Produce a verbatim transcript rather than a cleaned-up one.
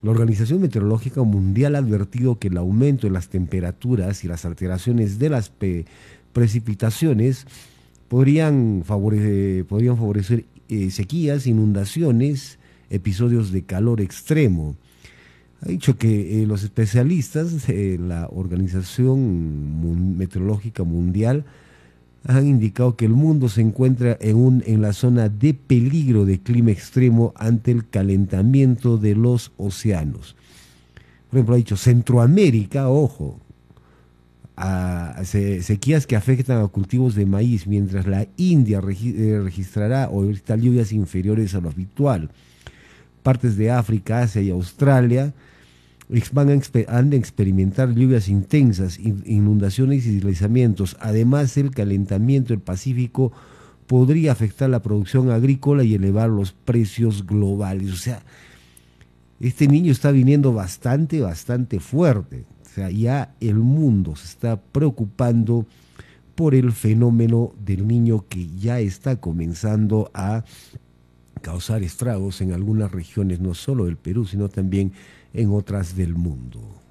La Organización Meteorológica Mundial ha advertido que el aumento en las temperaturas y las alteraciones de las pe- precipitaciones podrían, favore- podrían favorecer eh, sequías, inundaciones, episodios de calor extremo. Ha dicho que eh, los especialistas de la Organización Mun- Meteorológica Mundial han indicado que el mundo se encuentra en, un, en la zona de peligro de clima extremo ante el calentamiento de los océanos. Por ejemplo, ha dicho Centroamérica, ojo, a se- sequías que afectan a cultivos de maíz, mientras la India regi- eh, registrará o registra lluvias inferiores a lo habitual. Partes de África, Asia y Australia ex- van a expe- han de experimentar lluvias intensas, in- inundaciones y deslizamientos. Además, el calentamiento del Pacífico podría afectar la producción agrícola y elevar los precios globales. O sea, este niño está viniendo bastante, bastante fuerte. O sea, ya el mundo se está preocupando por el fenómeno del niño que ya está comenzando a causar estragos en algunas regiones, no solo del Perú, sino también en otras del mundo.